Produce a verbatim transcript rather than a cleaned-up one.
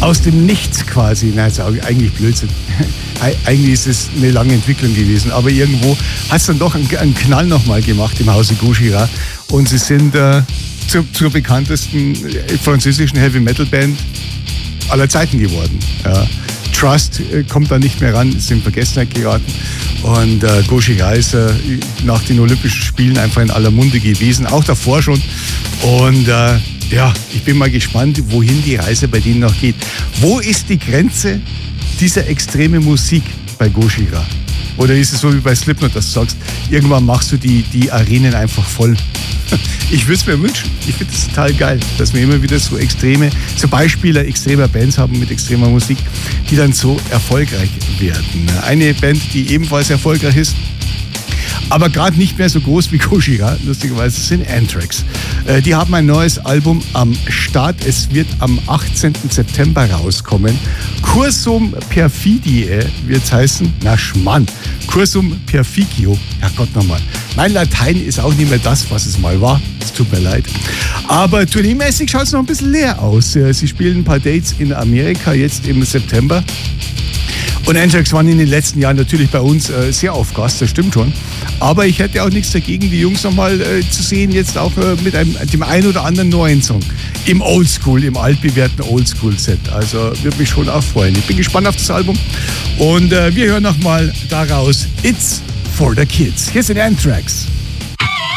aus dem Nichts quasi, nein, ist eigentlich Blödsinn. Eigentlich ist es eine lange Entwicklung gewesen, aber irgendwo hat es dann doch einen, einen Knall nochmal gemacht im Hause Gojira und sie sind äh, zur, zur bekanntesten französischen Heavy-Metal-Band aller Zeiten geworden. Ja. Trust äh, kommt da nicht mehr ran, ist in Vergessenheit geraten und äh, Gojira ist äh, nach den Olympischen Spielen einfach in aller Munde gewesen, auch davor schon und äh, ja, ich bin mal gespannt, wohin die Reise bei denen noch geht. Wo ist die Grenze dieser extreme Musik bei Gojira? Oder ist es so wie bei Slipknot, dass du sagst, irgendwann machst du die, die Arenen einfach voll? Ich würde es mir wünschen. Ich finde es total geil, dass wir immer wieder so extreme, so Beispiele extremer Bands haben mit extremer Musik, die dann so erfolgreich werden. Eine Band, die ebenfalls erfolgreich ist, aber gerade nicht mehr so groß wie Gojira, lustigerweise, sind Anthrax. Äh, die haben ein neues Album am Start. Es wird am achtzehnten September rauskommen. Cursum Perfidiae wird es heißen. Na Schmarrn. Cursum Perficio. Ja Gott nochmal. Mein Latein ist auch nicht mehr das, was es mal war. Es tut mir leid. Aber tourneemäßig schaut es noch ein bisschen leer aus. Sie spielen ein paar Dates in Amerika jetzt im September. Und Anthrax waren in den letzten Jahren natürlich bei uns äh, sehr auf Gast, das stimmt schon. Aber ich hätte auch nichts dagegen, die Jungs nochmal äh, zu sehen, jetzt auch äh, mit einem, dem einen oder anderen neuen Song. Im Oldschool, im altbewährten Oldschool-Set. Also würde mich schon auch freuen. Ich bin gespannt auf das Album. Und äh, wir hören nochmal daraus It's for the Kids. Hier sind Anthrax.